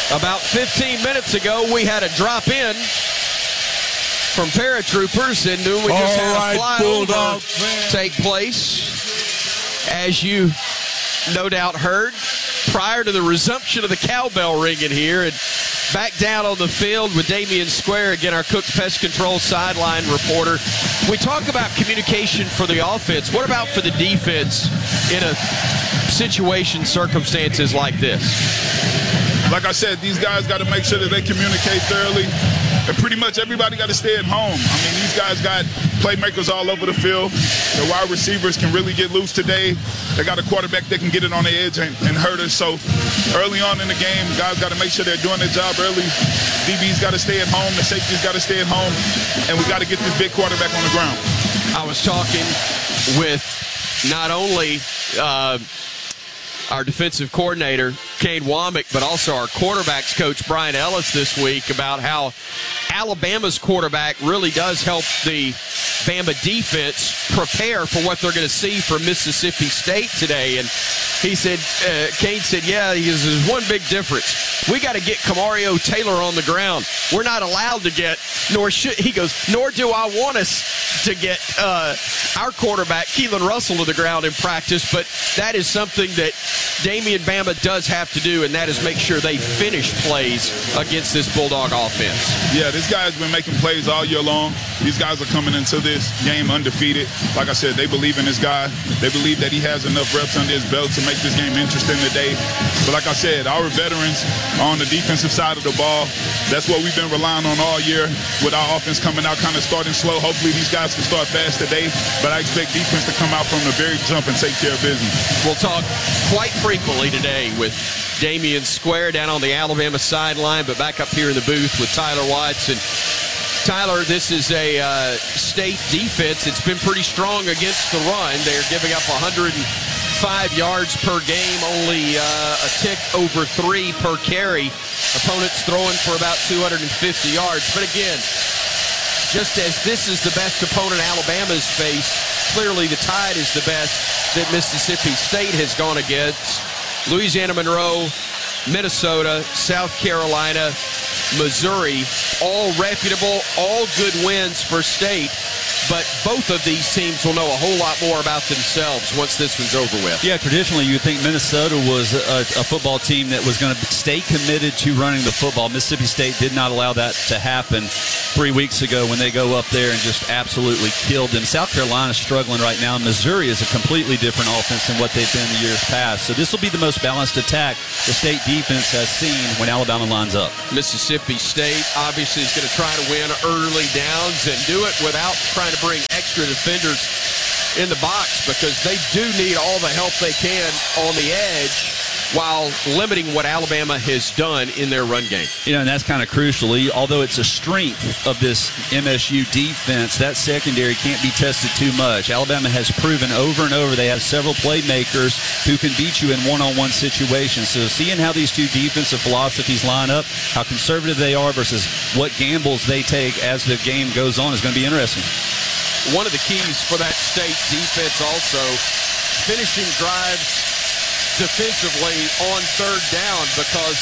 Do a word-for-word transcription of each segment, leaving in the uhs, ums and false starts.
About fifteen minutes ago, we had a drop in from paratroopers, and then we just All had right, a Bulldog flyover fans. take place. As you no doubt heard, prior to the resumption of the cowbell ringing here, and back down on the field with Damian Square, again, our Cook's Pest Control sideline reporter. We talk about communication for the offense. What about for the defense in a situation, circumstances like this? Like I said, these guys got to make sure that they communicate thoroughly. And pretty much everybody got to stay at home. I mean, these guys got playmakers all over the field. The wide receivers can really get loose today. They got a quarterback that can get it on the edge and, and hurt us. So early on in the game, guys got to make sure they're doing their job early. D B's got to stay at home. The safety's got to stay at home. And we got to get this big quarterback on the ground. I was talking with not only uh, our defensive coordinator, Kane Womack, but also our quarterbacks coach, Brian Ellis, this week about how Alabama's quarterback really does help the Bama defense prepare for what they're going to see from Mississippi State today. And he said, uh, Kane said, yeah, he goes, there's one big difference. We got to get Camario Taylor on the ground. We're not allowed to get, nor should, he goes, nor do I want us to get uh, our quarterback, Keelan Russell, to the ground in practice, but that is something that Damian Bama does have to do, and that is make sure they finish plays against this Bulldog offense. Yeah, this guy has been making plays all year long. These guys are coming into this game undefeated. Like I said, they believe in this guy. They believe that he has enough reps under his belt to make this game interesting today. But like I said, our veterans are on the defensive side of the ball. That's what we've been relying on all year with our offense coming out kind of starting slow. Hopefully these guys can start fast today, but I expect defense to come out from the very jump and take care of business. We'll talk quite frequently today with Damian Square down on the Alabama sideline, but back up here in the booth with Tyler Watts. And Tyler, this is a uh, state defense. It's been pretty strong against the run. They're giving up one hundred five yards per game, only uh, a tick over three per carry. Opponents throwing for about two hundred fifty yards. But again, just as this is the best opponent Alabama's faced, clearly the Tide is the best that Mississippi State has gone against. Louisiana Monroe, Minnesota, South Carolina, Missouri, all reputable, all good wins for State. But both of these teams will know a whole lot more about themselves once this one's over with. Yeah, traditionally you would think Minnesota was a, a football team that was going to stay committed to running the football. Mississippi State did not allow that to happen three weeks ago when they go up there and just absolutely killed them. South Carolina's struggling right now. Missouri is a completely different offense than what they've been in the years past. So this will be the most balanced attack the State defense has seen when Alabama lines up. Mississippi State obviously is going to try to win early downs and do it without trying to bring extra defenders in the box, because they do need all the help they can on the edge while limiting what Alabama has done in their run game. You know, and that's kind of crucial. Although it's a strength of this M S U defense, that secondary can't be tested too much. Alabama has proven over and over they have several playmakers who can beat you in one-on-one situations. So seeing how these two defensive philosophies line up, how conservative they are versus what gambles they take as the game goes on is going to be interesting. One of the keys for that State defense also, finishing drives defensively on third down, because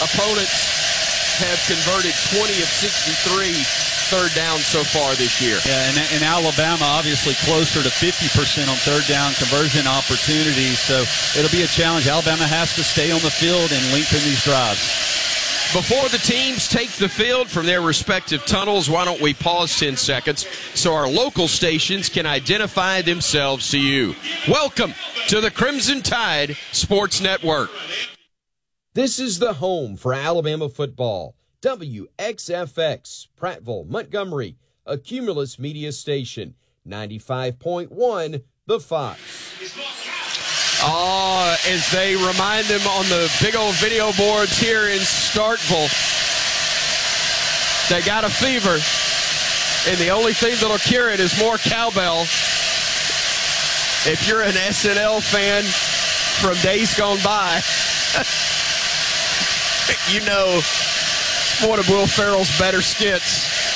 opponents have converted twenty of sixty-three third down so far this year. Yeah, and, and Alabama obviously closer to fifty percent on third down conversion opportunities, so it'll be a challenge. Alabama has to stay on the field and lengthen these drives. Before the teams take the field from their respective tunnels, why don't we pause ten seconds so our local stations can identify themselves to you. Welcome to the Crimson Tide Sports Network. This is the home for Alabama football. W X F X, Prattville, Montgomery, a Cumulus media station. ninety-five point one, The Fox. Oh, as they remind them on the big old video boards here in Starkville, they got a fever, and the only thing that'll cure it is more cowbell. If you're an S N L fan from days gone by, you know one of Will Ferrell's better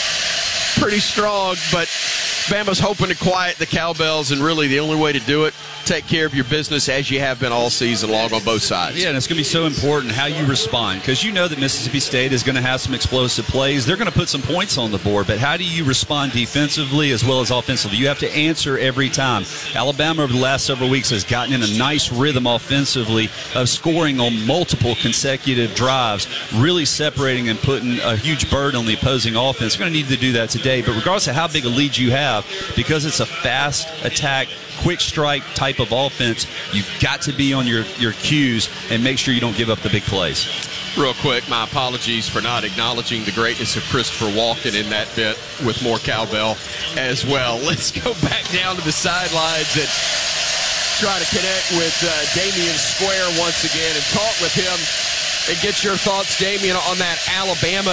skits. Pretty strong, but Bama's hoping to quiet the cowbells, and really the only way to do it take care of your business as you have been all season long on both sides. Yeah, and it's going to be so important how you respond, because you know that Mississippi State is going to have some explosive plays. They're going to put some points on the board, but how do you respond defensively as well as offensively? You have to answer every time. Alabama over the last several weeks has gotten in a nice rhythm offensively of scoring on multiple consecutive drives, really separating and putting a huge burden on the opposing offense. They're going to need to do that today, but regardless of how big a lead you have, because it's a fast attack, quick strike type of offense, you've got to be on your, your cues and make sure you don't give up the big plays. Real quick, my apologies for not acknowledging the greatness of Christopher Walken in that bit with more cowbell as well. Let's go back down to the sidelines and try to connect with uh, Damian Square once again and talk with him and get your thoughts, Damian, on that Alabama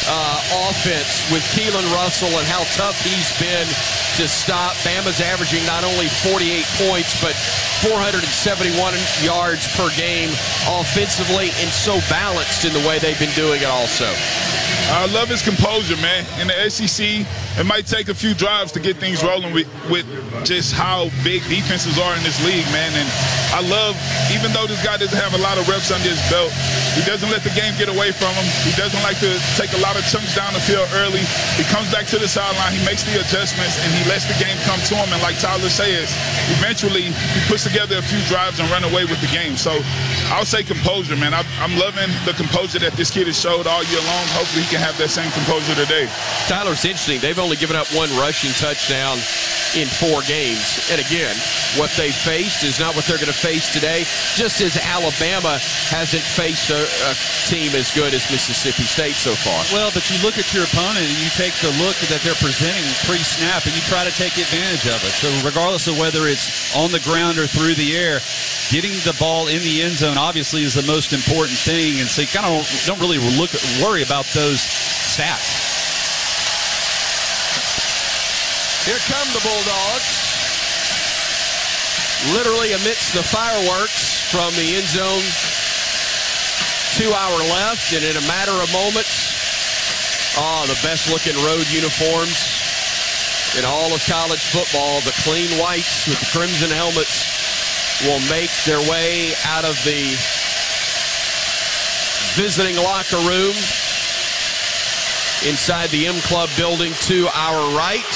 uh, offense with Keelan Russell and how tough he's been to stop. Bama's averaging not only forty-eight points, but four hundred seventy-one yards per game offensively, and so balanced in the way they've been doing it also. I love his composure, man. In the S E C, it might take a few drives to get things rolling with, with just how big defenses are in this league, man. And I love, even though this guy doesn't have a lot of reps under his belt, he doesn't let the game get away from him. He doesn't like to take a lot of chunks down the field early. He comes back to the sideline, he makes the adjustments, and he lets the game come to him. And like Tyler says, eventually he puts together a few drives and run away with the game. So I'll say composure, man. I, I'm loving the composure that this kid has showed all year long. Hopefully he can have that same composure today. Tyler, it's interesting. They've only given up one rushing touchdown in four games. And again, what they faced is not what they're going to face today, just as Alabama hasn't faced a, a team as good as Mississippi State so far. Well, but you look at your opponent and you take the look that they're presenting pre-snap and you try to take advantage of it. So regardless of whether it's on the ground or through the air, getting the ball in the end zone obviously is the most important thing. And so you kind of don't really look worry about those stats. Here come the Bulldogs. Literally amidst the fireworks from the end zone to our left, and in a matter of moments, oh, the best-looking road uniforms in all of college football, the clean whites with the crimson helmets, will make their way out of the visiting locker room inside the M Club building to our right.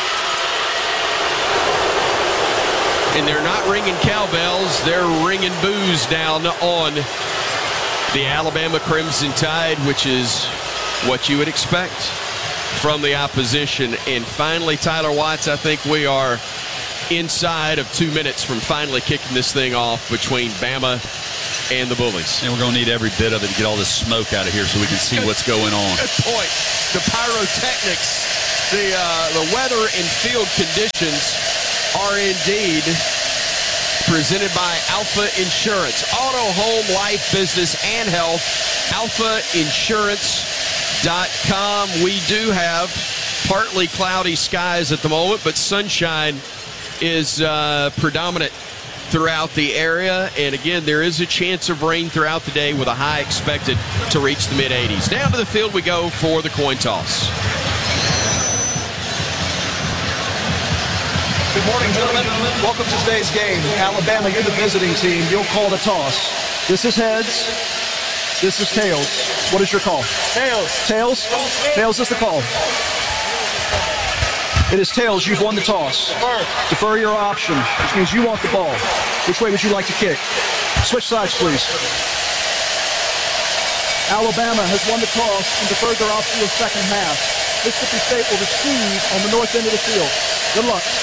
And they're not ringing cowbells, they're ringing boos down on the Alabama Crimson Tide, which is what you would expect from the opposition. And finally, Tyler Watts, I think we are inside of two minutes from finally kicking this thing off between Bama and the Bullies. And we're going to need every bit of it to get all this smoke out of here so we can see what's going on. Good point. The pyrotechnics, the, uh, the weather and field conditions are indeed presented by Alpha Insurance. Auto, home, life, business, and health. alpha insurance dot com. We do have partly cloudy skies at the moment, but sunshine is uh, predominant throughout the area. And again, there is a chance of rain throughout the day with a high expected to reach the mid eighties. Down to the field we go for the coin toss. Good morning, gentlemen. Welcome to today's game. Alabama, you're the visiting team. You'll call the toss. This is heads. This is tails. What is your call? Tails. Tails? Tails is the call. It is tails. You've won the toss. Defer. Defer your option, which means you want the ball. Which way would you like to kick? Switch sides, please. Alabama has won the toss and deferred their option to the second half. Mississippi State will receive on the north end of the field. Good luck.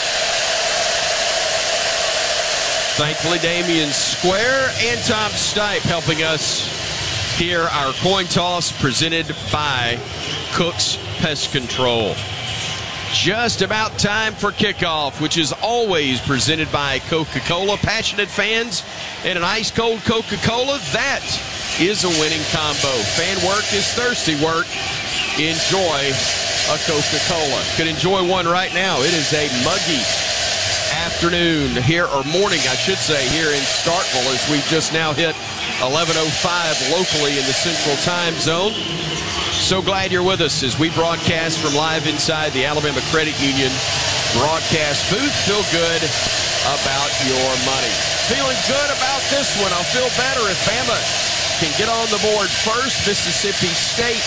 Thankfully, Damian Square and Tom Stipe helping us here. Our coin toss presented by Cook's Pest Control. Just about time for kickoff, which is always presented by Coca-Cola. Passionate fans and an ice-cold Coca-Cola, that is a winning combo. Fan work is thirsty work. Enjoy a Coca-Cola. Could enjoy one right now. It is a muggy afternoon here, or morning, I should say, here in Starkville, as we've just now hit eleven oh five locally in the Central Time Zone. So glad you're with us as we broadcast from live inside the Alabama Credit Union broadcast booth. Feel good about your money. Feeling good about this one. I'll feel better if Bama can get on the board first. Mississippi State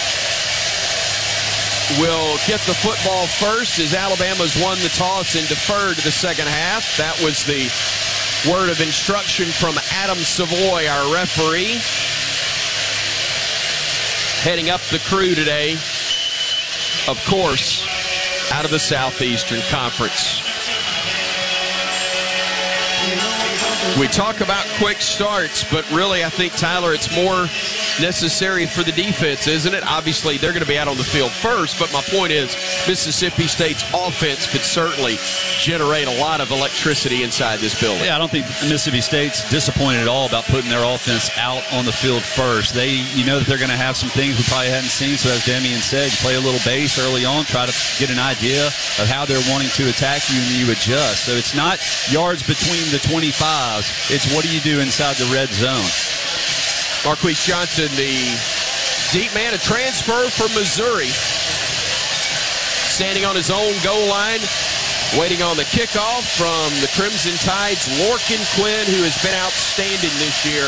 will get the football first as Alabama's won the toss and deferred to the second half. That was the word of instruction from Adam Savoy, our referee. Heading up the crew today, of course, out of the Southeastern Conference. We talk about quick starts, but really I think, Tyler, it's more necessary for the defense, isn't it? Obviously, they're going to be out on the field first, but my point is Mississippi State's offense could certainly generate a lot of electricity inside this building. Yeah, I don't think Mississippi State's disappointed at all about putting their offense out on the field first. They, you know that they're going to have some things we probably hadn't seen, so as Damian said, you play a little base early on, try to get an idea of how they're wanting to attack you, and you adjust. So it's not yards between the twenty-fives, it's what do you do inside the red zone. Marquise Johnson, the deep man, a transfer from Missouri, standing on his own goal line, waiting on the kickoff from the Crimson Tide's Lorcan Quinn, who has been outstanding this year.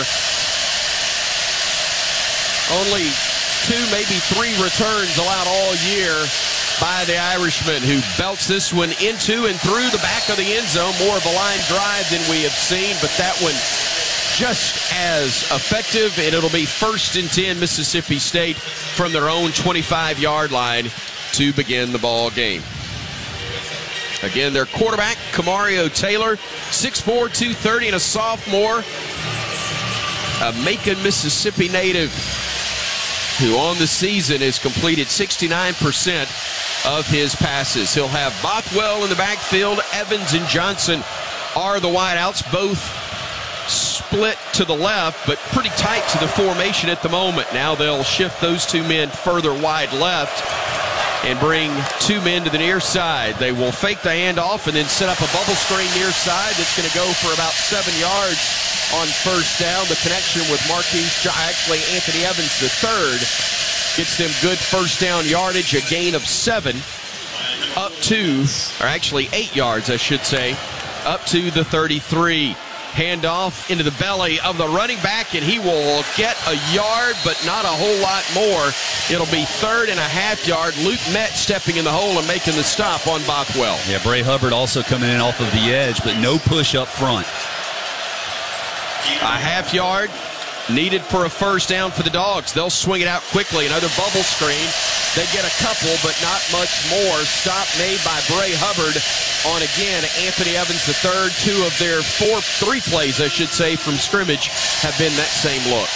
Only two, maybe three returns allowed all year by the Irishman, who belts this one into and through the back of the end zone. More of a line drive than we have seen, but that one just as effective, and it'll be first and ten Mississippi State from their own twenty-five-yard line to begin the ball game. Again, their quarterback, Kamario Taylor, six foot four, two thirty, and a sophomore, a Macon, Mississippi native, who on the season has completed sixty-nine percent of his passes. He'll have Bothwell in the backfield. Evans and Johnson are the wideouts, both split to the left, but pretty tight to the formation at the moment. Now they'll shift those two men further wide left and bring two men to the near side. They will fake the handoff and then set up a bubble screen near side that's going to go for about seven yards on first down. The connection with Marquise, actually Anthony Evans the third, gets them good first down yardage, a gain of seven up to, or actually eight yards, I should say, up to the thirty-three. Handoff into the belly of the running back, and he will get a yard, but not a whole lot more. It'll be third and a half yard. Luke Met stepping in the hole and making the stop on Bothwell. Yeah, Bray Hubbard also coming in off of the edge, but no push up front. A half yard needed for a first down for the Dogs. They'll swing it out quickly. Another bubble screen. They get a couple, but not much more. Stop made by Bray Hubbard on, again, Anthony Evans the third. Two of their four, three plays, I should say, from scrimmage have been that same look.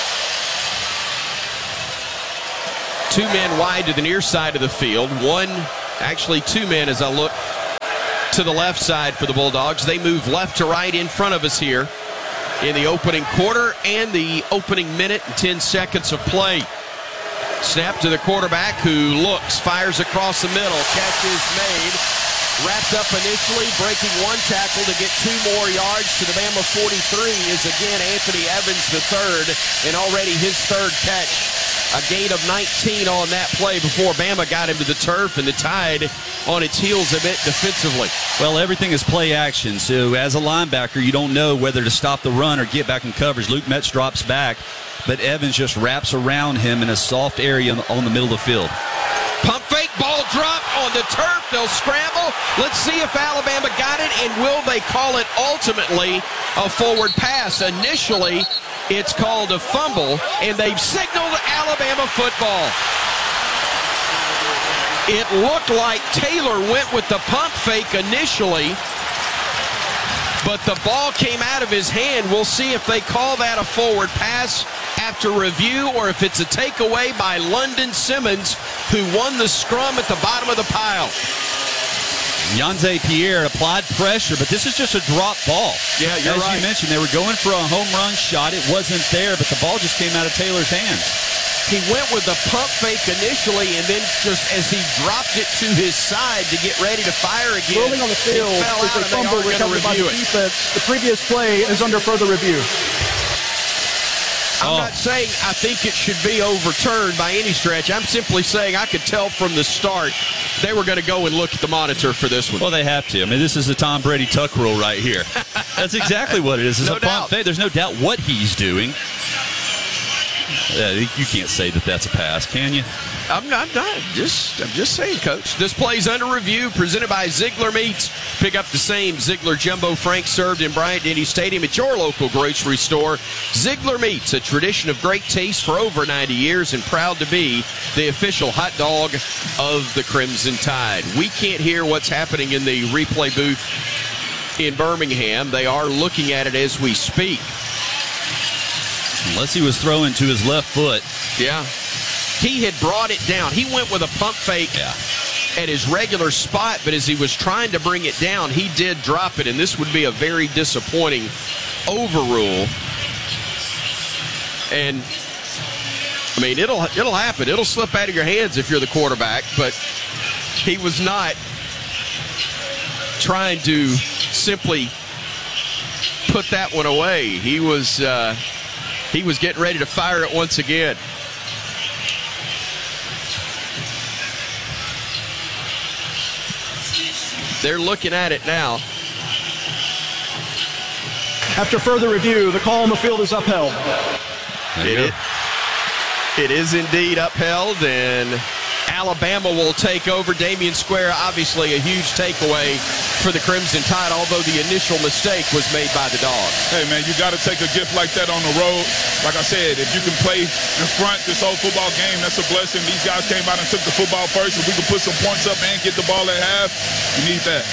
Two men wide to the near side of the field. One, actually two men as I look to the left side for the Bulldogs. They move left to right in front of us here in the opening quarter and the opening minute and ten seconds of play. Snap to the quarterback, who looks, fires across the middle. Catch is made. Wrapped up initially, breaking one tackle to get two more yards to the Bama forty-three is again Anthony Evans the third, and already his third catch. A gain of nineteen on that play before Bama got him to the turf, and the Tide on its heels a bit defensively. Well, everything is play action, so as a linebacker, you don't know whether to stop the run or get back in coverage. Luke Metz drops back, but Evans just wraps around him in a soft area on the middle of the field. Pump fake, ball drop on the turf. They'll scramble. Let's see if Alabama got it, and will they call it ultimately a forward pass? Initially, it's called a fumble, and they've signaled Alabama football. It looked like Taylor went with the pump fake initially, but the ball came out of his hand. We'll see if they call that a forward pass after review, or if it's a takeaway by London Simmons, who won the scrum at the bottom of the pile. Yanze Pierre applied pressure, but this is just a drop ball. Yeah, you're As right. you mentioned, they were going for a home run shot. It wasn't there, but the ball just came out of Taylor's hands. He went with the pump fake initially, and then just as he dropped it to his side to get ready to fire again, Rolling on the field it fell is out, a and they fumble are going to recovered by review the it. defense. The previous play is under further review. I'm Oh. not saying I think it should be overturned by any stretch. I'm simply saying I could tell from the start they were going to go and look at the monitor for this one. Well, they have to. I mean, this is the Tom Brady tuck rule right here. That's exactly what it is. It's No a pump doubt. fake. There's no doubt what he's doing. Yeah, you can't say that that's a pass, can you? I'm not, not just I'm just saying, Coach. This play's under review, presented by Ziegler Meats. Pick up the same Ziegler Jumbo Frank served in Bryant-Denny Stadium at your local grocery store. Ziegler Meats, a tradition of great taste for over ninety years and proud to be the official hot dog of the Crimson Tide. We can't hear what's happening in the replay booth in Birmingham. They are looking at it as we speak. Unless he was throwing to his left foot. Yeah. He had brought it down. He went with a pump fake Yeah. at his regular spot, but as he was trying to bring it down, he did drop it, and this would be a very disappointing overrule. And, I mean, it'll it'll happen. It'll slip out of your hands if you're the quarterback, but he was not trying to simply put that one away. He was uh, he was getting ready to fire it once again. They're looking at it now. After further review, the call on the field is upheld. It, it is indeed upheld, and Alabama will take over. Damian Square, obviously a huge takeaway for the Crimson Tide, although the initial mistake was made by the Dogs. Hey, man, you got to take a gift like that on the road. Like I said, if you can play in front this whole football game, that's a blessing. These guys came out and took the football first. If we can put some points up and get the ball at half, we need that.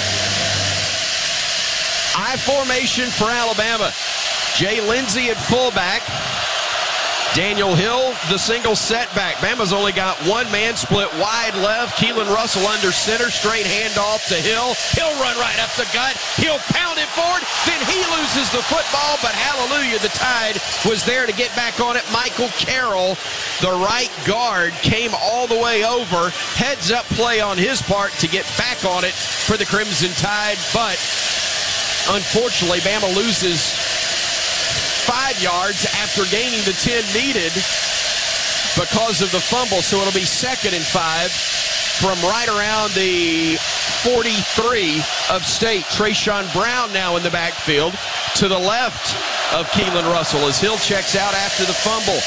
I formation for Alabama. Jay Lindsey at fullback. Daniel Hill, the single setback. Bama's only got one man split wide left. Keelan Russell under center. Straight handoff to Hill. He'll run right up the gut. He'll pound it forward. Then he loses the football, but hallelujah, the Tide was there to get back on it. Michael Carroll, the right guard, came all the way over. Heads up play on his part to get back on it for the Crimson Tide, but unfortunately, Bama loses five yards after gaining the ten needed because of the fumble. So it'll be second and five from right around the forty-three of State. Trayshawn Brown now in the backfield to the left of Keelan Russell as Hill checks out after the fumble.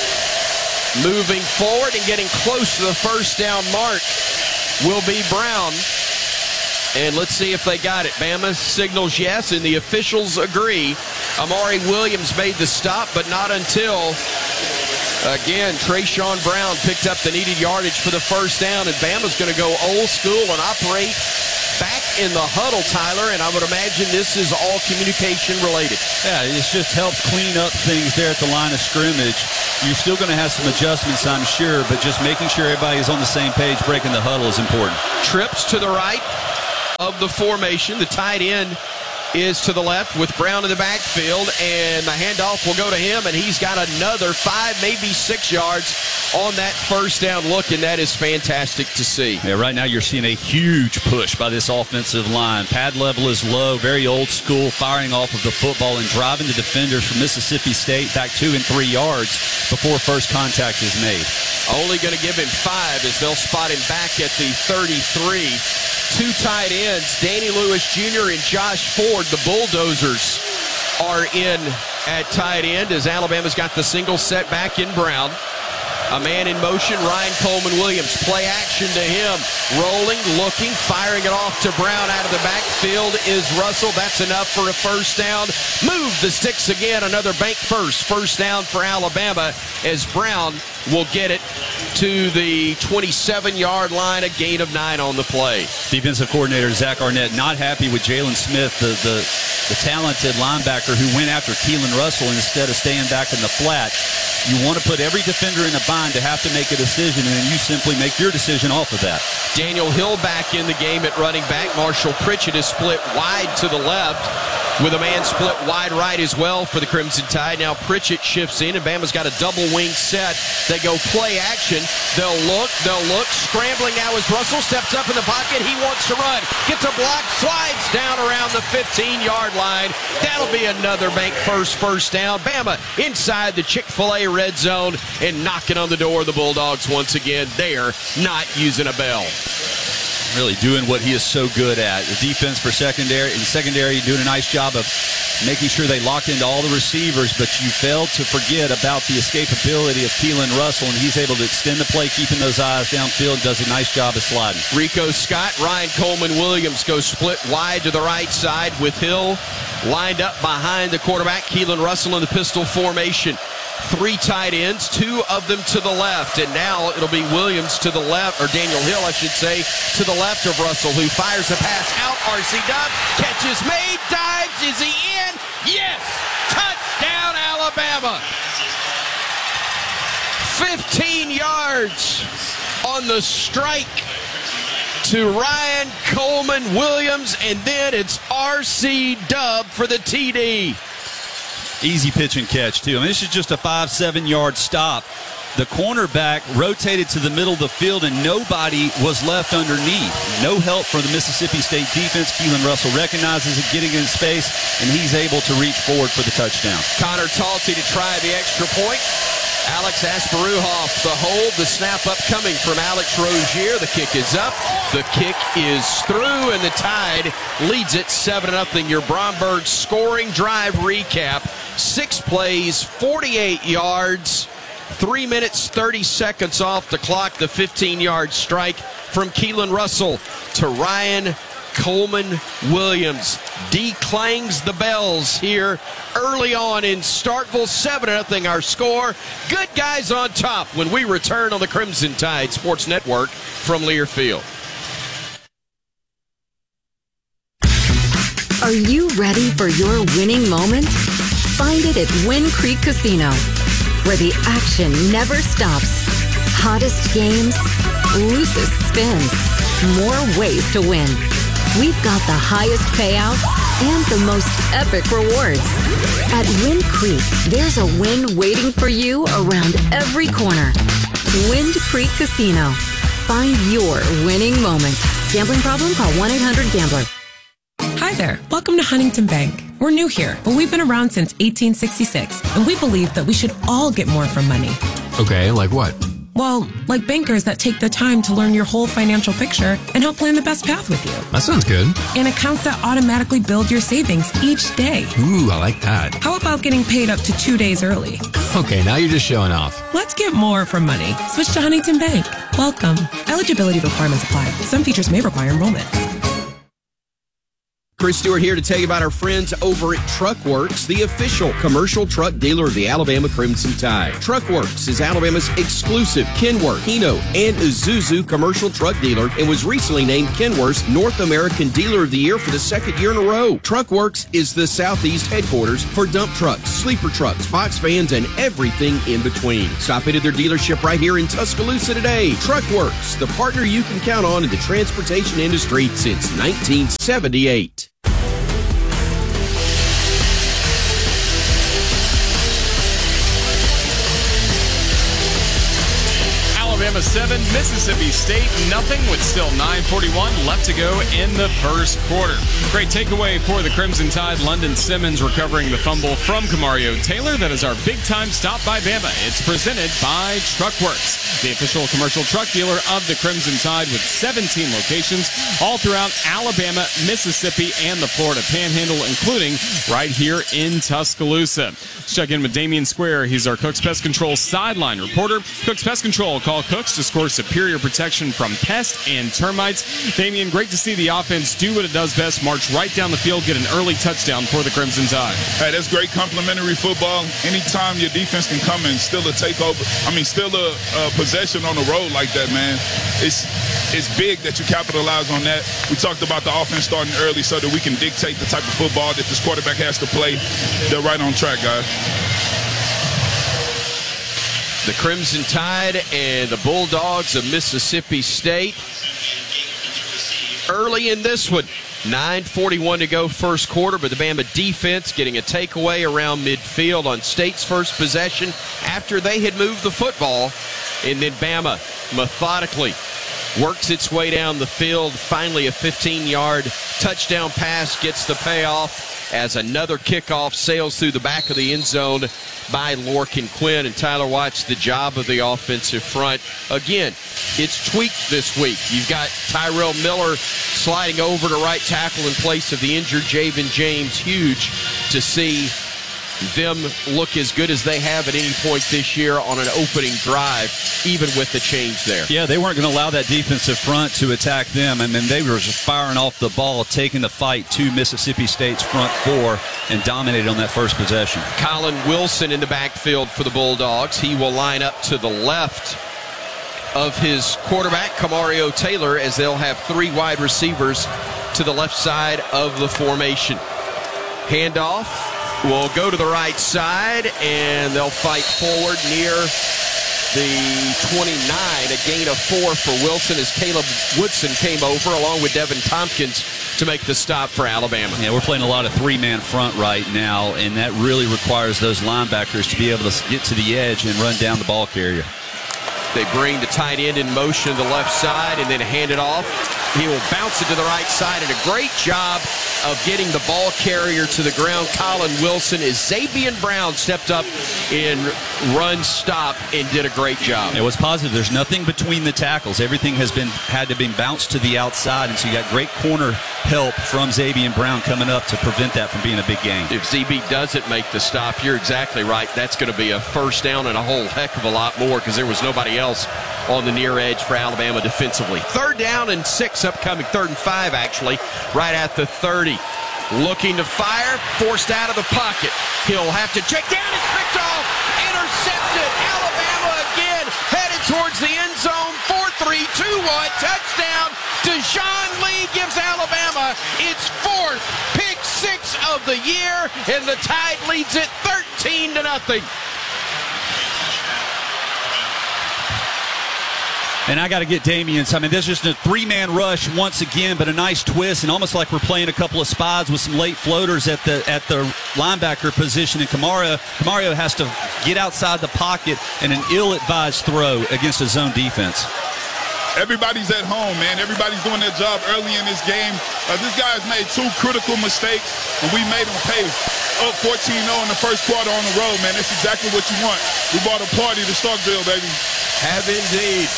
Moving forward and getting close to the first down mark will be Brown. And let's see if they got it. Bama signals yes, and the officials agree. Amari Williams made the stop, but not until, again, Trayshawn Brown picked up the needed yardage for the first down, and Bama's going to go old school and operate back in the huddle, Tyler, and I would imagine this is all communication related. Yeah, it just helps clean up things there at the line of scrimmage. You're still going to have some adjustments, I'm sure, but just making sure everybody's on the same page, breaking the huddle is important. Trips to the right of the formation. The tight end is to the left with Brown in the backfield, and the handoff will go to him, and he's got another five, maybe six yards on that first down look, and that is fantastic to see. Yeah, right now you're seeing a huge push by this offensive line. Pad level is low, very old school, firing off of the football and driving the defenders from Mississippi State back two and three yards before first contact is made. Only going to give him five as they'll spot him back at the thirty-three. Two tight ends, Danny Lewis Junior and Josh Ford, the Bulldozers, are in at tight end as Alabama's got the single set back in Brown. A man in motion, Ryan Coleman-Williams. Play action to him. Rolling, looking, firing it off to Brown. Out of the backfield is Russell. That's enough for a first down. Move the sticks again. Another bank first. First down for Alabama as Brown will get it to the twenty-seven-yard line. A gain of nine on the play. Defensive coordinator Zach Arnett not happy with Jalen Smith, the, the, the talented linebacker who went after Keelan Russell instead of staying back in the flat. You want to put every defender in a bind to have to make a decision, and then you simply make your decision off of that. Daniel Hill back in the game at running back. Marshall Pritchett is split wide to the left. with a man split wide right as well for the Crimson Tide. Now Pritchett shifts in, and Bama's got a double wing set. They go play action. They'll look, they'll look. Scrambling now as Russell steps up in the pocket. He wants to run. Gets a block, slides down around the fifteen-yard line. That'll be another bank first first down. Bama inside the Chick-fil-A red zone and knocking on the door of the Bulldogs once again. They're not using a bell. Really doing what he is so good at. The defense for secondary, and secondary doing a nice job of making sure they locked into all the receivers, but you failed to forget about the escapability of Keelan Russell, and he's able to extend the play, keeping those eyes downfield, does a nice job of sliding. Rico Scott, Ryan Coleman-Williams go split wide to the right side with Hill lined up behind the quarterback, Keelan Russell in the pistol formation. Three tight ends, two of them to the left, and now it'll be Williams to the left, or Daniel Hill, I should say, to the left of Russell, who fires the pass out. R C Dub, catch is made, dives, is he in? Yes! Touchdown, Alabama! fifteen yards on the strike to Ryan Coleman-Williams, and then it's R C Dub for the T D. Easy pitch and catch, too. I mean, this is just a five, seven-yard stop. The cornerback rotated to the middle of the field, and nobody was left underneath. No help from the Mississippi State defense. Keelan Russell recognizes it, getting in space, and he's able to reach forward for the touchdown. Connor Talty to try the extra point. Alex Asparuhoff, the hold, the snap up coming from Alex Rozier. The kick is up. The kick is through, and the Tide leads it seven to nothing. Your Bromberg scoring drive recap. Six plays, forty-eight yards, three minutes, thirty seconds off the clock. The fifteen-yard strike from Keelan Russell to Ryan Coleman-Williams. Declangs the bells here early on in Starkville. seven to nothing our score. Good guys on top when we return on the Crimson Tide Sports Network from Learfield. Are you ready for your winning moment? Find it at Wind Creek Casino, where the action never stops. Hottest games, loosest spins, more ways to win. We've got the highest payouts and the most epic rewards. At Wind Creek, there's a win waiting for you around every corner. Wind Creek Casino. Find your winning moment. Gambling problem? Call one eight hundred gambler. Hi there. Welcome to Huntington Bank. We're new here, but we've been around since eighteen sixty-six, and we believe that we should all get more from money. Okay, like what? Well, like bankers that take the time to learn your whole financial picture and help plan the best path with you. That sounds good. And accounts that automatically build your savings each day. Ooh, I like that. How about getting paid up to two days early? Okay, now you're just showing off. Let's get more from money. Switch to Huntington Bank. Welcome. Eligibility requirements apply. Some features may require enrollment. Chris Stewart here to tell you about our friends over at Truckworks, the official commercial truck dealer of the Alabama Crimson Tide. Truckworks is Alabama's exclusive Kenworth, Hino, and Isuzu commercial truck dealer and was recently named Kenworth's North American Dealer of the Year for the second year in a row. Truckworks is the Southeast headquarters for dump trucks, sleeper trucks, box vans, and everything in between. Stop into their dealership right here in Tuscaloosa today. Truckworks, the partner you can count on in the transportation industry since nineteen seventy-eight. Alabama seven, Mississippi State nothing, with still nine forty-one left to go in the first quarter. Great takeaway for the Crimson Tide. London Simmons recovering the fumble from Kamario Taylor. That is our big time stop by Bama. It's presented by Truckworks, the official commercial truck dealer of the Crimson Tide, with seventeen locations all throughout Alabama, Mississippi, and the Florida Panhandle, including right here in Tuscaloosa. Let's check in with Damian Square. He's our Cooks Pest Control sideline reporter. Cooks Pest Control. Call Cooks to score superior protection from pests and termites. Damian, great to see the offense do what it does best, march right down the field, get an early touchdown for the Crimson Tide. Hey, that's great complimentary football. Anytime your defense can come and steal a takeover, I mean, steal a, a possession on the road like that, man, it's it's big that you capitalize on that. We talked about the offense starting early so that we can dictate the type of football that this quarterback has to play. They're right on track, guys. The Crimson Tide and the Bulldogs of Mississippi State. Early in this one, nine forty-one to go first quarter, but the Bama defense getting a takeaway around midfield on State's first possession after they had moved the football. And then Bama methodically works its way down the field. Finally, a fifteen-yard touchdown pass gets the payoff as another kickoff sails through the back of the end zone by Lorcan Quinn. And Tyler, watch the job of the offensive front. Again, it's tweaked this week. You've got Tyrell Miller sliding over to right tackle in place of the injured Javen James. Huge to see them look as good as they have at any point this year on an opening drive, even with the change there. Yeah, they weren't going to allow that defensive front to attack them, and then they were just firing off the ball, taking the fight to Mississippi State's front four and dominated on that first possession. Colin Wilson in the backfield for the Bulldogs. He will line up to the left of his quarterback, Camario Taylor, as they'll have three wide receivers to the left side of the formation. Handoff will go to the right side, and they'll fight forward near the twenty-nine. A gain of four for Wilson as Caleb Woodson came over along with Devin Tompkins to make the stop for Alabama. Yeah, we're playing a lot of three-man front right now, and that really requires those linebackers to be able to get to the edge and run down the ball carrier. They bring the tight end in motion to the left side and then hand it off. He will bounce it to the right side, and a great job of getting the ball carrier to the ground. Colin Wilson as Zabian Brown stepped up in run stop and did a great job. It was positive. There's nothing between the tackles. Everything has been had to be bounced to the outside, and so you got great corner help from Zabian Brown coming up to prevent that from being a big gain. If Z B doesn't make the stop, you're exactly right. That's going to be a first down and a whole heck of a lot more because there was nobody else on the near edge for Alabama defensively. Third down and six upcoming, third and five actually, right at the thirty. Looking to fire, forced out of the pocket. He'll have to check down, it's picked off, intercepted. Alabama again, headed towards the end zone. four three two one, touchdown. Deshaun Lee gives Alabama its fourth pick six of the year, and the Tide leads it thirteen to nothing. And I got to get Damian's. I mean, there's just a three-man rush once again, but a nice twist, and almost like we're playing a couple of spies with some late floaters at the at the linebacker position. And Camario, Camario has to get outside the pocket and an ill-advised throw against a zone defense. Everybody's at home, man. Everybody's doing their job early in this game. Uh, this guy has made two critical mistakes, and we made him pay. Up fourteen oh in the first quarter on the road, man. That's exactly what you want. We brought a party to Starkville, baby. Have indeed.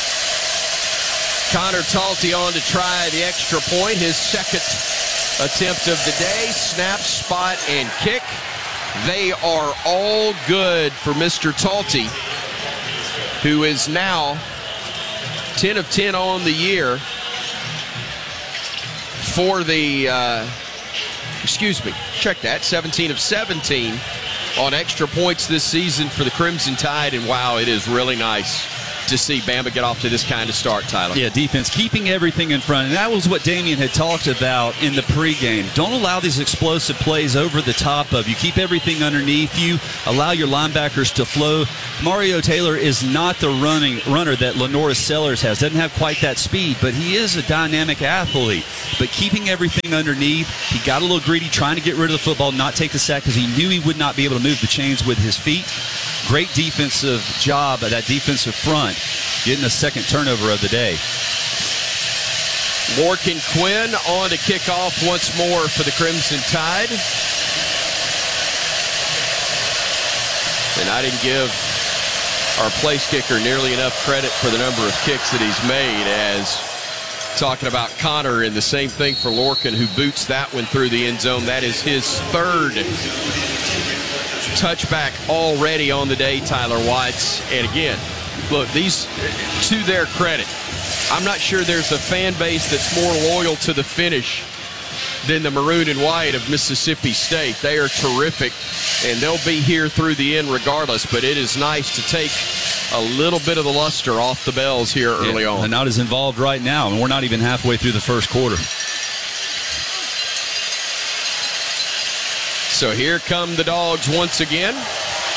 Connor Talty on to try the extra point, his second attempt of the day. Snap, spot, and kick. They are all good for Mister Talty, who is now ten of ten on the year for the, uh, excuse me, check that, seventeen of seventeen on extra points this season for the Crimson Tide. And wow, it is really nice to see Bama get off to this kind of start, Tyler. Yeah, defense, keeping everything in front. And that was what Damian had talked about in the pregame. Don't allow these explosive plays over the top of you. Keep everything underneath you. Allow your linebackers to flow. Mario Taylor is not the running runner that Lenoris Sellers has. Doesn't have quite that speed, but he is a dynamic athlete. But keeping everything underneath, he got a little greedy trying to get rid of the football, not take the sack because he knew he would not be able to move the chains with his feet. Great defensive job at that defensive front, getting the second turnover of the day. Lorcan Quinn on to kick off once more for the Crimson Tide. And I didn't give our place kicker nearly enough credit for the number of kicks that he's made, as talking about Connor, and the same thing for Lorcan, who boots that one through the end zone. That is his third touchback already on the day, Tyler Watts. And again, look, these, to their credit, I'm not sure there's a fan base that's more loyal to the finish than the maroon and white of Mississippi State. They are terrific, and they'll be here through the end regardless, but it is nice to take a little bit of the luster off the Bells here early yeah, on. They're not as involved right now, and we're not even halfway through the first quarter. So here come the Dogs once again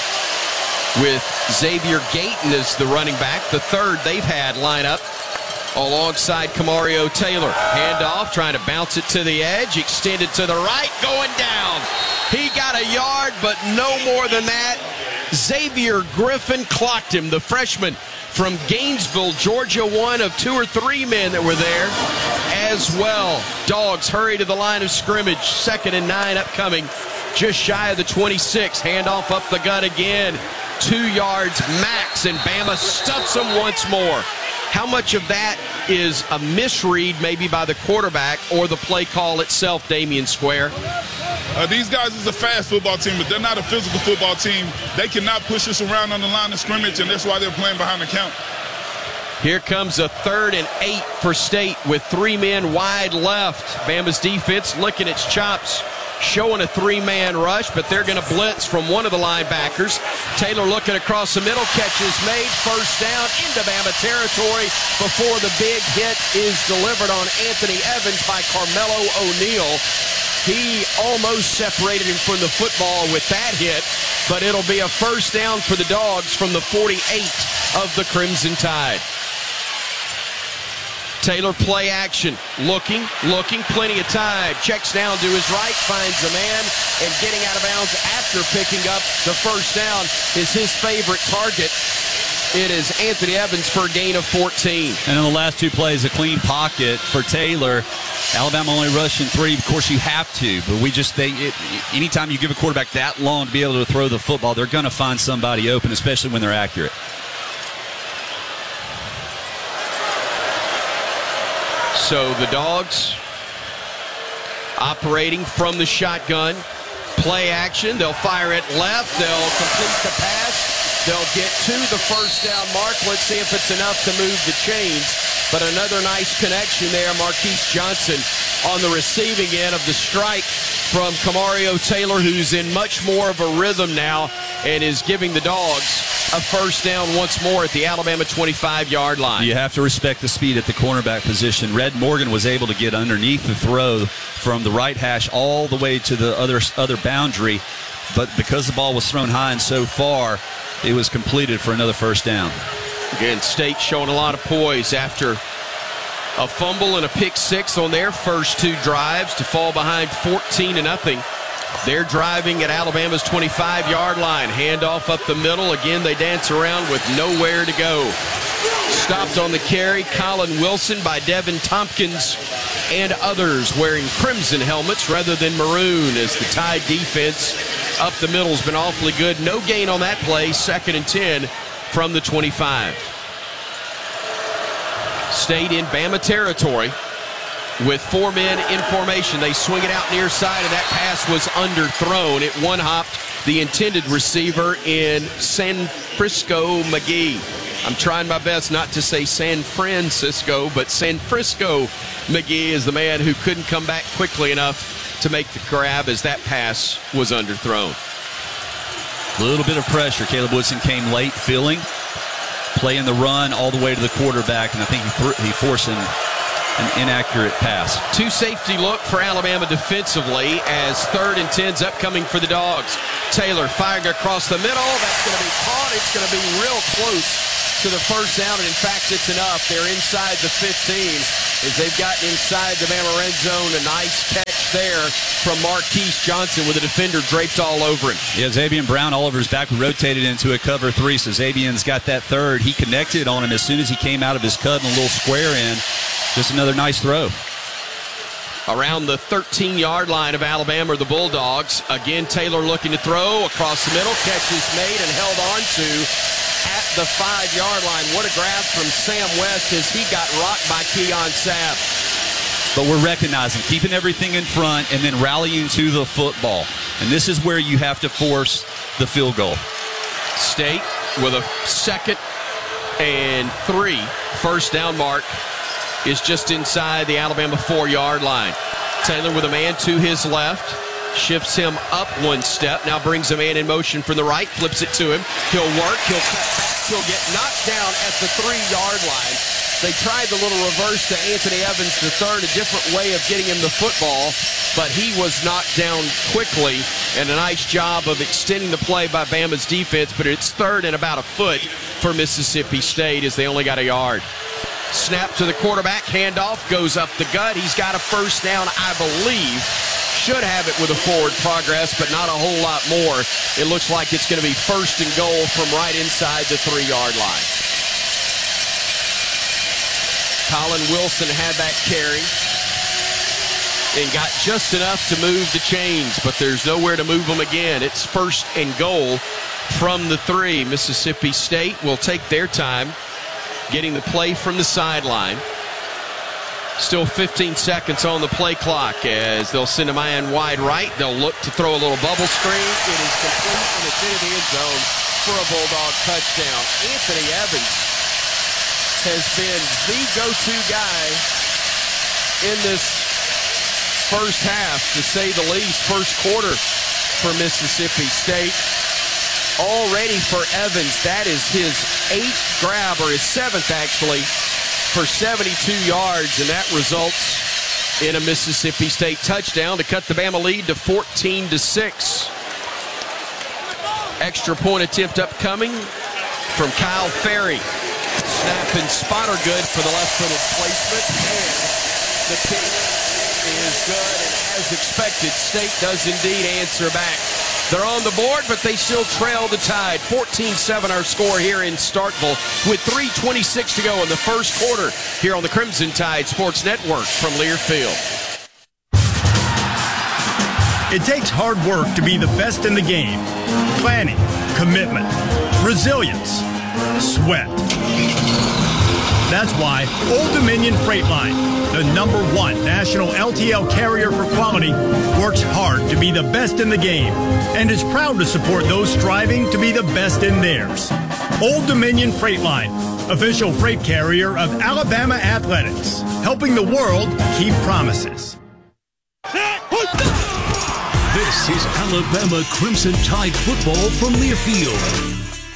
with Xavier Gayton as the running back, the third they've had line up alongside Camario Taylor. Handoff, trying to bounce it to the edge, extended to the right, going down. He got a yard, but no more than that. Xavier Griffin clocked him, the freshman from Gainesville, Georgia, one of two or three men that were there as well. Dogs hurry to the line of scrimmage. Second and nine upcoming, just shy of the twenty-six. Handoff up the gut again. Two yards max, and Bama stuffs them once more. How much of that is a misread maybe by the quarterback or the play call itself, Damian Square? Uh, these guys is a fast football team, but they're not a physical football team. They cannot push us around on the line of scrimmage, and that's why they're playing behind the count. Here comes a third and eight for State with three men wide left. Bama's defense licking its chops, showing a three-man rush, but they're going to blitz from one of the linebackers. Taylor looking across the middle, catch is made, first down into Bama territory before the big hit is delivered on Anthony Evans by Carmelo O'Neal. He almost separated him from the football with that hit, but it'll be a first down for the Dogs from the forty-eight of the Crimson Tide. Taylor play action, looking, looking, plenty of time. Checks down to his right, finds a man, and getting out of bounds after picking up the first down is his favorite target. It is Anthony Evans for a gain of fourteen. And in the last two plays, a clean pocket for Taylor. Alabama only rushing three. Of course, you have to, but we just they. It, anytime you give a quarterback that long to be able to throw the football, they're going to find somebody open, especially when they're accurate. So the Dogs operating from the shotgun. Play action. They'll fire it left. They'll complete the pass. They'll get to the first down mark. Let's see if it's enough to move the chains. But another nice connection there. Marquise Johnson on the receiving end of the strike from Camario Taylor, who's in much more of a rhythm now and is giving the Dogs a first down once more at the Alabama twenty-five-yard line. You have to respect the speed at the cornerback position. Red Morgan was able to get underneath the throw from the right hash all the way to the other other boundary, but because the ball was thrown high and so far, it was completed for another first down. Again, State showing a lot of poise after a fumble and a pick six on their first two drives to fall behind fourteen to nothing. They're driving at Alabama's twenty-five-yard line. Handoff up the middle. Again, they dance around with nowhere to go. Stopped on the carry, Colin Wilson by Devin Tompkins and others wearing crimson helmets rather than maroon, as the Tide defense up the middle has been awfully good. No gain on that play. Second and ten from the twenty-five. State in Bama territory with four men in formation. They swing it out near side, and that pass was underthrown. It one-hopped the intended receiver in San Frisco McGee. I'm trying my best not to say San Francisco, but San Frisco McGee is the man who couldn't come back quickly enough to make the grab as that pass was underthrown. A little bit of pressure. Caleb Woodson came late, filling, playing the run all the way to the quarterback, and I think he, th- he forced an, an inaccurate pass. Two safety look for Alabama defensively as third and ten's upcoming for the Dogs. Taylor firing across the middle. That's going to be caught. It's going to be real close to the first down, and in fact, it's enough. They're inside the fifteen as they've gotten inside the Bama red zone. A nice catch there from Marquise Johnson with a defender draped all over him. Yeah, Xavier Brown all over his back, rotated into a cover three, so Xavier's got that third. He connected on him as soon as he came out of his cut in a little square in. Just another nice throw. Around the thirteen-yard line of Alabama are the Bulldogs. Again, Taylor looking to throw across the middle. Catch is made and held on to at the five-yard line. What a grab from Sam West as he got rocked by Keon Sapp. But we're recognizing, keeping everything in front and then rallying to the football. And this is where you have to force the field goal. State with a second and three first down mark is just inside the Alabama four-yard line. Taylor with a man to his left, shifts him up one step, now brings a man in motion from the right, flips it to him. He'll work, he'll cut back, he'll get knocked down at the three-yard line. They tried the little reverse to Anthony Evans the third, a different way of getting him the football, but he was knocked down quickly, and a nice job of extending the play by Bama's defense, but it's third and about a foot for Mississippi State as they only got a yard. Snap to the quarterback, handoff, goes up the gut. He's got a first down, I believe. Should have it with a forward progress, but not a whole lot more. It looks like it's going to be first and goal from right inside the three-yard line. Colin Wilson had that carry and got just enough to move the chains, but there's nowhere to move them again. It's first and goal from the three. Mississippi State will take their time getting the play from the sideline. Still fifteen seconds on the play clock as they'll send a man wide right. They'll look to throw a little bubble screen. It is complete, and it's into the end zone for a Bulldog touchdown. Anthony Evans has been the go-to guy in this first half, to say the least, first quarter for Mississippi State. Already for Evans, that is his eighth grab, or his seventh actually, for seventy-two yards, and that results in a Mississippi State touchdown to cut the Bama lead to fourteen to six. Extra point attempt upcoming from Kyle Ferry. Snap and spot are good for the left-footed placement, and the kick is good, and as expected, State does indeed answer back. They're on the board, but they still trail the Tide. fourteen seven our score here in Starkville with three twenty-six to go in the first quarter here on the Crimson Tide Sports Network from Learfield. It takes hard work to be the best in the game. Planning, commitment, resilience, sweat. That's why Old Dominion Freight Line, the number one national L T L carrier for quality, works hard to be the best in the game and is proud to support those striving to be the best in theirs. Old Dominion Freight Line, official freight carrier of Alabama Athletics, helping the world keep promises. This is Alabama Crimson Tide football from Learfield.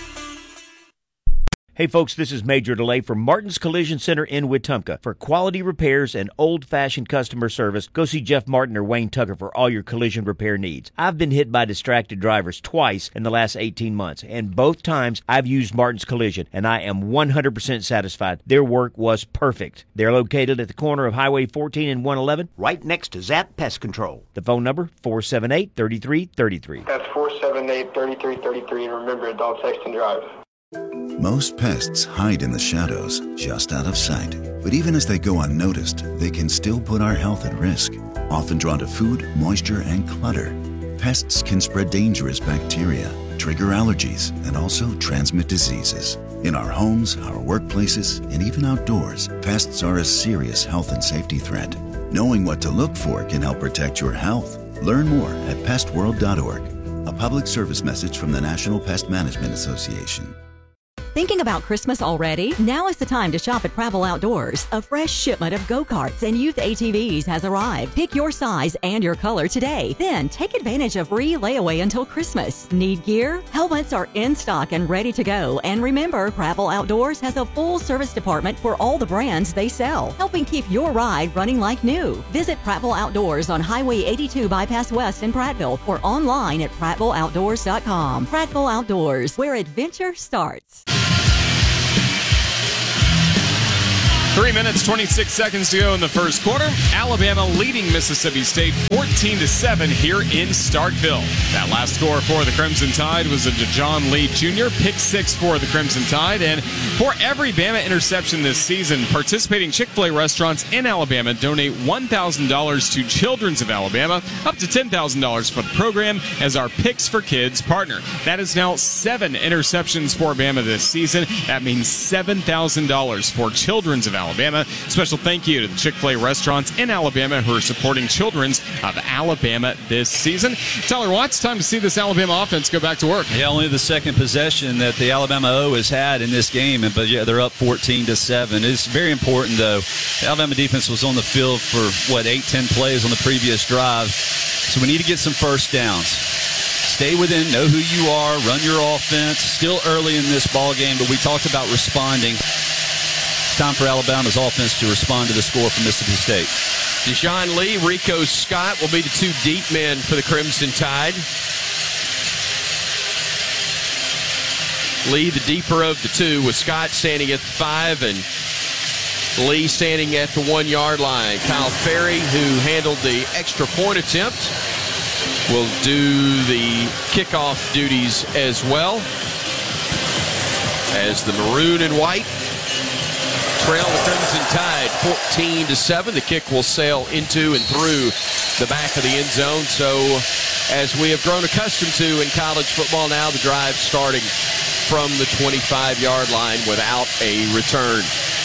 Hey folks, this is Major DeLay from Martin's Collision Center in Wetumpka. For quality repairs and old-fashioned customer service, go see Jeff Martin or Wayne Tucker for all your collision repair needs. I've been hit by distracted drivers twice in the last eighteen months, and both times I've used Martin's Collision, and I am one hundred percent satisfied. Their work was perfect. They're located at the corner of Highway fourteen and one eleven, right next to Zap Pest Control. The phone number, four seven eight, three three three three. That's four seven eight, three three three three, and remember, don't text and drive. Most pests hide in the shadows, just out of sight. But even as they go unnoticed, they can still put our health at risk. Often drawn to food, moisture, and clutter, pests can spread dangerous bacteria, trigger allergies, and also transmit diseases. In our homes, our workplaces, and even outdoors, pests are a serious health and safety threat. Knowing what to look for can help protect your health. Learn more at pest world dot org. A public service message from the National Pest Management Association. Thinking about Christmas already? Now is the time to shop at Prattville Outdoors. A fresh shipment of go-karts and youth A T Vs has arrived. Pick your size and your color today. Then take advantage of free layaway until Christmas. Need gear? Helmets are in stock and ready to go. And remember, Prattville Outdoors has a full service department for all the brands they sell, helping keep your ride running like new. Visit Prattville Outdoors on Highway eighty-two Bypass West in Prattville or online at prattville outdoors dot com. Prattville Outdoors, where adventure starts. Three minutes, twenty-six seconds to go in the first quarter. Alabama leading Mississippi State fourteen to seven here in Starkville. That last score for the Crimson Tide was a DeJohn Lee Junior Pick six for the Crimson Tide. And for every Bama interception this season, participating Chick-fil-A restaurants in Alabama donate one thousand dollars to Children's of Alabama, up to ten thousand dollars for the program as our Picks for Kids partner. That is now seven interceptions for Bama this season. That means seven thousand dollars for Children's of Alabama. Alabama. Special thank you to the Chick-fil-A restaurants in Alabama who are supporting Children's of Alabama this season. Tyler Watts, time to see this Alabama offense go back to work. Yeah, only the second possession that the Alabama O has had in this game, but yeah, they're up fourteen to seven. It's very important, though. The Alabama defense was on the field for, what, eight, ten plays on the previous drive. So we need to get some first downs. Stay within, know who you are, run your offense. Still early in this ball game, but we talked about responding. Time for Alabama's offense to respond to the score from Mississippi State. DeJohn Lee, Rico Scott will be the two deep men for the Crimson Tide. Lee, the deeper of the two, with Scott standing at five, and Lee standing at the one-yard line. Kyle Ferry, who handled the extra point attempt, will do the kickoff duties as well, as the maroon and white trail the Crimson Tide fourteen to seven. The kick will sail into and through the back of the end zone. So, as we have grown accustomed to in college football now, the drive starting from the twenty-five-yard line without a return.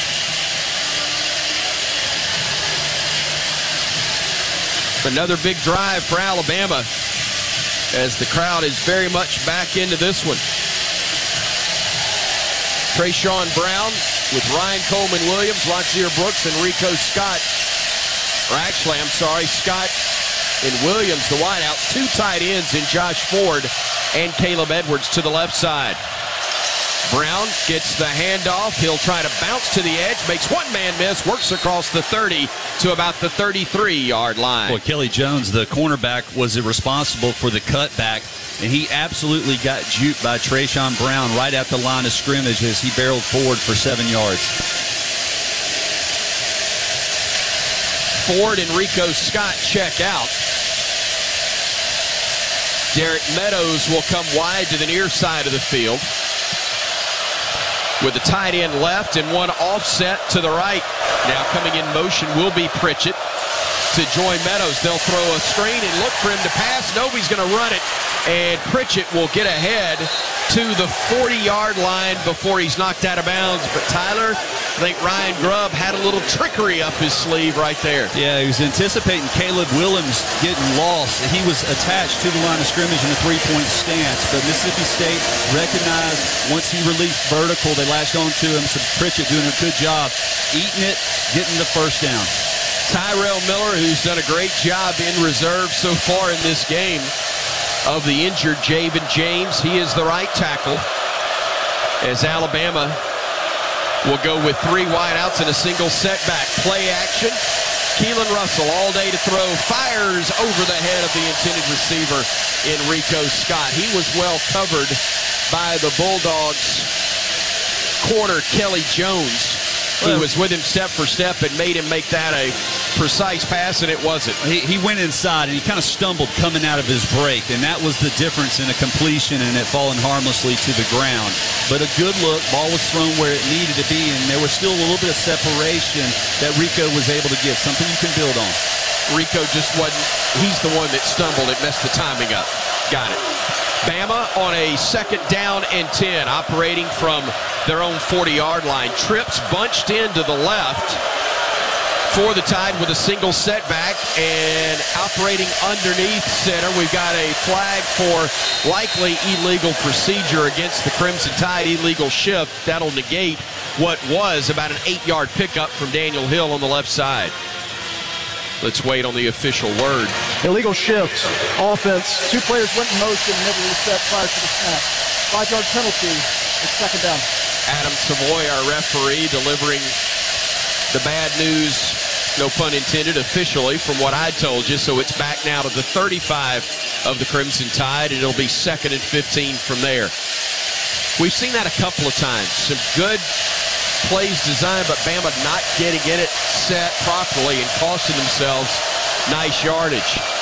Another big drive for Alabama, as the crowd is very much back into this one. Trayshawn Brown with Ryan Coleman-Williams, Latsier Brooks, and Rico Scott. Or actually, I'm sorry, Scott and Williams, the wideouts. Two tight ends in Josh Ford and Caleb Edwards to the left side. Brown gets the handoff. He'll try to bounce to the edge, makes one man miss, works across the thirty to about the thirty-three-yard line. Well, Kelly Jones, the cornerback, was responsible for the cutback, and he absolutely got juked by Trayshawn Brown right at the line of scrimmage as he barreled forward for seven yards. Ford and Rico Scott check out. Derek Meadows will come wide to the near side of the field, with the tight end left and one offset to the right. Now coming in motion will be Pritchett to join Meadows. They'll throw a screen and look for him to pass. Nobody's going to run it, and Pritchett will get ahead to the forty-yard line before he's knocked out of bounds. But Tyler, I think Ryan Grubb had a little trickery up his sleeve right there. Yeah, he was anticipating Caleb Williams getting lost. He was attached to the line of scrimmage in a three-point stance, but Mississippi State recognized once he released vertical, they latched onto him. So Pritchett doing a good job eating it, getting the first down. Tyrell Miller, who's done a great job in reserve so far in this game, of the injured Javen James. He is the right tackle, as Alabama will go with three wideouts and a single setback. Play action. Keelan Russell all day to throw. Fires over the head of the intended receiver in Rico Scott. He was well covered by the Bulldogs corner, Kelly Jones, who was with him step for step and made him make that a precise pass, and it wasn't. He, he went inside, and he kind of stumbled coming out of his break, and that was the difference in a completion and it falling harmlessly to the ground. But a good look, ball was thrown where it needed to be, and there was still a little bit of separation that Rico was able to get, something you can build on. Rico just wasn't, he's the one that stumbled. It messed the timing up. Got it. Bama on a second down and ten, operating from their own forty-yard line. Trips bunched into the left for the Tide with a single setback, and operating underneath center, we've got a flag for likely illegal procedure against the Crimson Tide, illegal shift. That'll negate what was about an eight-yard pickup from Daniel Hill on the left side. Let's wait on the official word. Illegal shift, offense. Two players went in motion and never reset prior to the snap. Five-yard penalty. It's second down. Adam Savoy, our referee, delivering the bad news, no pun intended, officially from what I told you. So it's back now to the thirty-five of the Crimson Tide, and it'll be second and fifteen from there. We've seen that a couple of times. Some good plays designed, but Bama not getting in it set properly and costing themselves nice yardage.